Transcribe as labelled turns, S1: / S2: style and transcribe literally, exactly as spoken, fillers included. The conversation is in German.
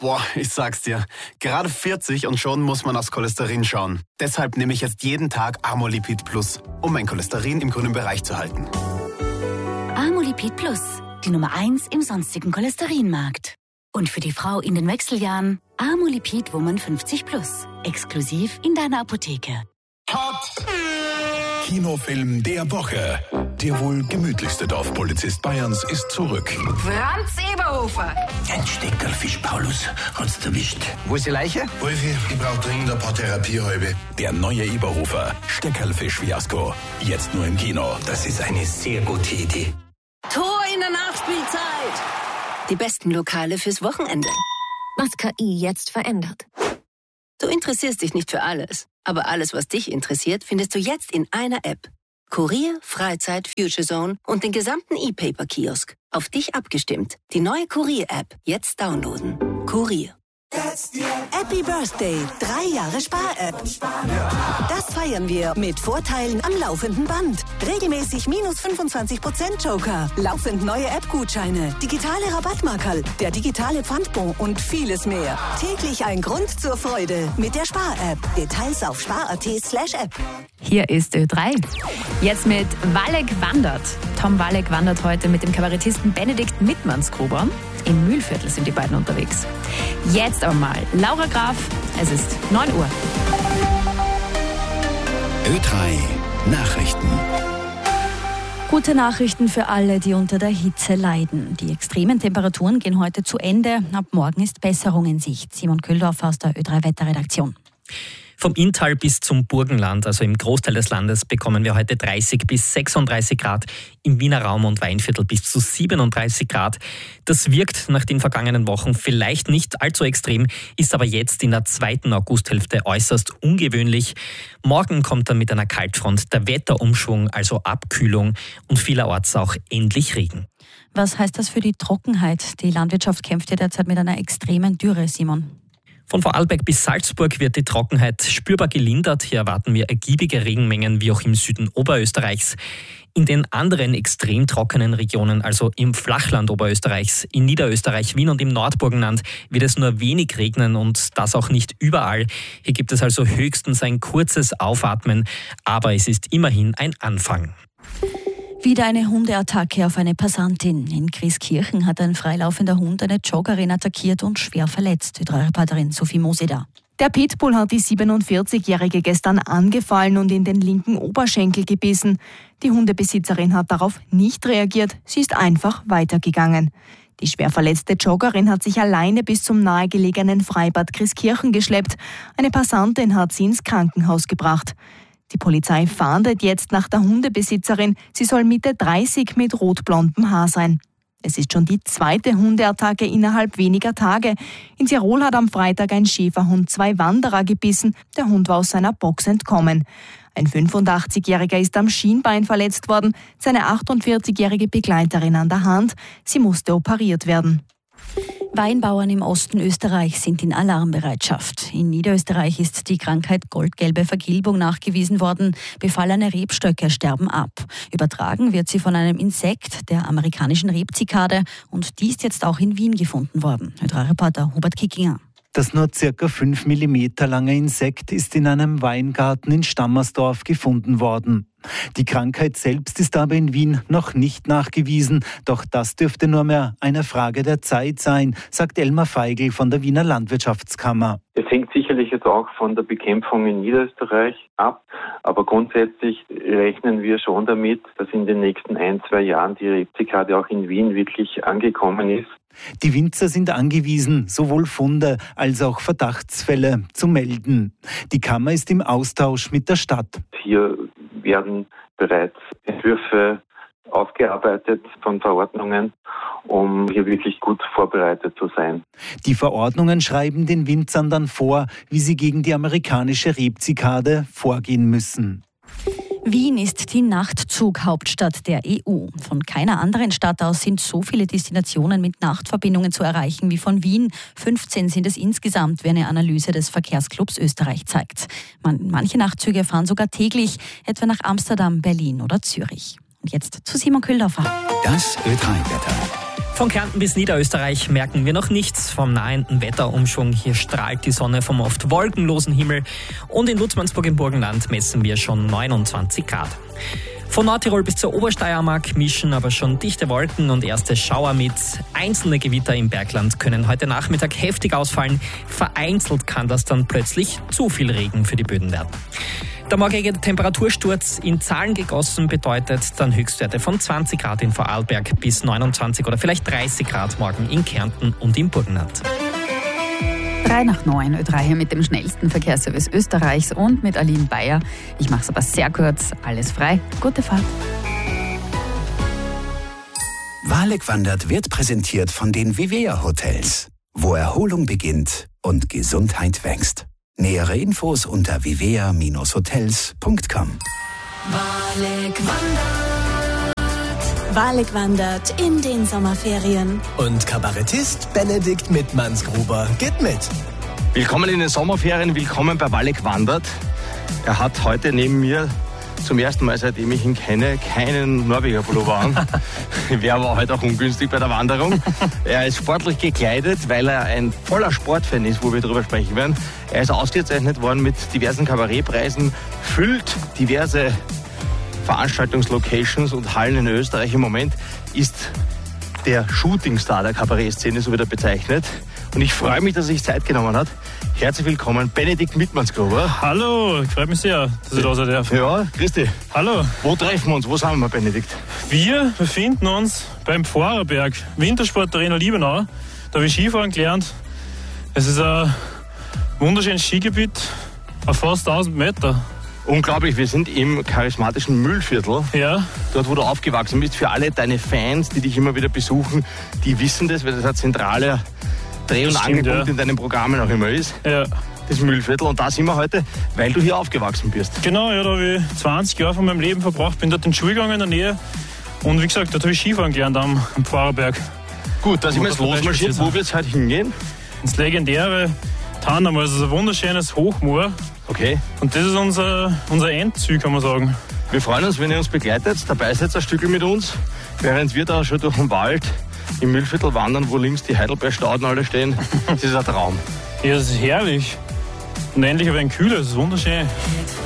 S1: Boah, ich sag's dir. Gerade vierzig und schon muss man aufs Cholesterin schauen. Deshalb nehme ich jetzt jeden Tag Amolipid Plus, um mein Cholesterin im grünen Bereich zu halten.
S2: Amolipid Plus, die Nummer eins im sonstigen Cholesterinmarkt. Und für die Frau in den Wechseljahren Amolipid Woman fünfzig Plus. Exklusiv in deiner Apotheke.
S3: Cut! Kinofilm der Woche. Der wohl gemütlichste Dorfpolizist Bayerns ist zurück.
S4: Franz Eberhofer.
S5: Ein Steckerlfisch, Paulus, hat's erwischt.
S6: Wo ist die Leiche?
S7: Wolfi, ich brauch dringend ein paar Therapiehalbe.
S3: Der neue Eberhofer, Steckerlfisch-Fiasko. Jetzt nur im Kino.
S5: Das ist eine sehr gute Idee.
S4: Tor in der Nachspielzeit.
S8: Die besten Lokale fürs Wochenende.
S9: Was K I jetzt verändert.
S8: Du interessierst dich nicht für alles, aber alles, was dich interessiert, findest du jetzt in einer App. Kurier, Freizeit, Future Zone und den gesamten E-Paper-Kiosk. Auf dich abgestimmt. Die neue Kurier-App. Jetzt downloaden. Kurier.
S10: Happy Birthday, drei Jahre Spar-App. Das feiern wir mit Vorteilen am laufenden Band. Regelmäßig minus fünfundzwanzig Prozent Joker, laufend neue App-Gutscheine, digitale Rabattmarkerl, der digitale Pfandbon und vieles mehr. Täglich ein Grund zur Freude mit der Spar-App. Details auf spar.at slash app.
S11: Hier ist Ö drei. Jetzt mit Walek wandert. Tom Walek wandert heute mit dem Kabarettisten Benedikt Mittmannsgruber. Im Mühlviertel sind die beiden unterwegs. Jetzt aber mal Laura Graf. Es ist neun Uhr.
S3: Ö drei Nachrichten.
S11: Gute Nachrichten für alle, die unter der Hitze leiden. Die extremen Temperaturen gehen heute zu Ende. Ab morgen ist Besserung in Sicht. Simon Köhldorfer aus der Ö drei Wetterredaktion.
S12: Vom Inntal bis zum Burgenland, also im Großteil des Landes, bekommen wir heute dreißig bis sechsunddreißig Grad, im Wiener Raum und Weinviertel bis zu siebenunddreißig Grad. Das wirkt nach den vergangenen Wochen vielleicht nicht allzu extrem, ist aber jetzt in der zweiten Augusthälfte äußerst ungewöhnlich. Morgen kommt dann mit einer Kaltfront der Wetterumschwung, also Abkühlung und vielerorts auch endlich Regen.
S11: Was heißt das für die Trockenheit? Die Landwirtschaft kämpft ja derzeit mit einer extremen Dürre, Simon.
S12: Von Vorarlberg bis Salzburg wird die Trockenheit spürbar gelindert. Hier erwarten wir ergiebige Regenmengen, wie auch im Süden Oberösterreichs. In den anderen extrem trockenen Regionen, also im Flachland Oberösterreichs, in Niederösterreich, Wien und im Nordburgenland, wird es nur wenig regnen und das auch nicht überall. Hier gibt es also höchstens ein kurzes Aufatmen, aber es ist immerhin ein Anfang.
S11: Wieder eine Hundeattacke auf eine Passantin. In Grieskirchen hat ein freilaufender Hund eine Joggerin attackiert und schwer verletzt. Ö drei Reporterin Sophie Moseda.
S13: Der Pitbull hat die siebenundvierzigjährige gestern angefallen und in den linken Oberschenkel gebissen. Die Hundebesitzerin hat darauf nicht reagiert. Sie ist einfach weitergegangen. Die schwer verletzte Joggerin hat sich alleine bis zum nahegelegenen Freibad Grieskirchen geschleppt. Eine Passantin hat sie ins Krankenhaus gebracht. Die Polizei fahndet jetzt nach der Hundebesitzerin. Sie soll Mitte dreißig mit rotblondem Haar sein. Es ist schon die zweite Hundeattacke innerhalb weniger Tage. In Tirol hat am Freitag ein Schäferhund zwei Wanderer gebissen. Der Hund war aus seiner Box entkommen. Ein fünfundachtzigjähriger ist am Schienbein verletzt worden, seine achtundvierzigjährige Begleiterin an der Hand. Sie musste operiert werden.
S11: Weinbauern im Osten Österreichs sind in Alarmbereitschaft. In Niederösterreich ist die Krankheit goldgelbe Vergilbung nachgewiesen worden. Befallene Rebstöcke sterben ab. Übertragen wird sie von einem Insekt, der amerikanischen Rebzikade. Und die ist jetzt auch in Wien gefunden worden. Ö drei Reporter Hubert Kickinger.
S14: Das nur circa fünf Millimeter lange Insekt ist in einem Weingarten in Stammersdorf gefunden worden. Die Krankheit selbst ist aber in Wien noch nicht nachgewiesen. Doch das dürfte nur mehr eine Frage der Zeit sein, sagt Elmar Feigl von der Wiener Landwirtschaftskammer.
S15: Es hängt sicherlich jetzt auch von der Bekämpfung in Niederösterreich ab, aber grundsätzlich rechnen wir schon damit, dass in den nächsten ein, zwei Jahren die Rebzikade auch in Wien wirklich angekommen ist.
S14: Die Winzer sind angewiesen, sowohl Funde als auch Verdachtsfälle zu melden. Die Kammer ist im Austausch mit der Stadt.
S15: Hier werden bereits Entwürfe ausgearbeitet von Verordnungen, um hier wirklich gut vorbereitet zu sein.
S14: Die Verordnungen schreiben den Winzern dann vor, wie sie gegen die amerikanische Rebzikade vorgehen müssen.
S11: Wien ist die Nachtzughauptstadt der E U. Von keiner anderen Stadt aus sind so viele Destinationen mit Nachtverbindungen zu erreichen wie von Wien. fünfzehn sind es insgesamt, wie eine Analyse des Verkehrsclubs Österreich zeigt. Man, manche Nachtzüge fahren sogar täglich, etwa nach Amsterdam, Berlin oder Zürich. Und jetzt zu Simon Köhldorfer.
S3: Das Ö drei Wetter.
S12: Von Kärnten bis Niederösterreich merken wir noch nichts vom nahenden Wetterumschwung. Hier strahlt die Sonne vom oft wolkenlosen Himmel und in Lutzmannsburg im Burgenland messen wir schon neunundzwanzig Grad. Von Nordtirol bis zur Obersteiermark mischen aber schon dichte Wolken und erste Schauer mit. Einzelne Gewitter im Bergland können heute Nachmittag heftig ausfallen. Vereinzelt kann das dann plötzlich zu viel Regen für die Böden werden. Der morgige Temperatursturz in Zahlen gegossen bedeutet dann Höchstwerte von zwanzig Grad in Vorarlberg bis neunundzwanzig oder vielleicht dreißig Grad morgen in Kärnten und im Burgenland.
S6: Drei nach neun, Ö drei hier mit dem schnellsten Verkehrsservice Österreichs und mit Aline Bayer. Ich mache es aber sehr kurz, alles frei. Gute Fahrt.
S16: Wahlek wandert wird präsentiert von den Vivea Hotels, wo Erholung beginnt und Gesundheit wächst. Nähere Infos unter vivea Bindestrich hotels Punkt com.
S10: Wahlek wandert. Wahlek wandert in den Sommerferien.
S17: Und Kabarettist Benedikt Mittmannsgruber geht mit.
S18: Willkommen in den Sommerferien, willkommen bei Wahlek wandert. Er hat heute neben mir zum ersten Mal, seitdem ich ihn kenne, keinen Norweger-Pullover an. Wäre aber heute auch ungünstig bei der Wanderung. Er ist sportlich gekleidet, weil er ein voller Sportfan ist, wo wir darüber sprechen werden. Er ist ausgezeichnet worden mit diversen Kabarettpreisen, füllt diverse Veranstaltungslocations und Hallen in Österreich. Im Moment ist der Shootingstar der Kabarettszene, so wird er bezeichnet. Und ich freue mich, dass er sich Zeit genommen hat. Herzlich willkommen, Benedikt Mittmannsgruber.
S19: Hallo, freut mich sehr, dass ich da sein darf.
S18: Ja, grüß dich.
S19: Hallo.
S18: Wo treffen wir uns? Wo sind wir, Benedikt?
S19: Wir befinden uns beim Pfarrerberg, Wintersportarena Liebenau. Da habe ich Skifahren gelernt. Es ist ein wunderschönes Skigebiet auf fast tausend Meter.
S18: Unglaublich, wir sind im charismatischen Mühlviertel.
S19: Ja.
S18: Dort, wo du aufgewachsen bist. Für alle deine Fans, die dich immer wieder besuchen, die wissen das, weil das ein zentraler Dreh- und Angelpunkt ja. in deinen Programmen auch immer ist.
S19: Ja.
S18: Das Mühlviertel. Und da sind wir heute, weil du hier aufgewachsen bist.
S19: Genau, ja, da habe ich zwanzig Jahre von meinem Leben verbracht, bin dort in die Schule gegangen in der Nähe. Und wie gesagt, dort habe ich Skifahren gelernt am, am Pfarrerberg.
S18: Gut, da sind wir jetzt losmarschiert. Wo wird es heute hingehen?
S19: Ins legendäre Tannam, also ein wunderschönes Hochmoor.
S18: Okay.
S19: Und das ist unser, unser Endziel, kann man sagen.
S18: Wir freuen uns, wenn ihr uns begleitet. Dabei seid ein Stückchen mit uns, während wir da schon durch den Wald im Mühlviertel wandern, wo links die Heidelbeerstauden alle stehen. Das ist ein Traum.
S19: Ja, das ist herrlich. Und endlich ein wenig kühler, das ist wunderschön.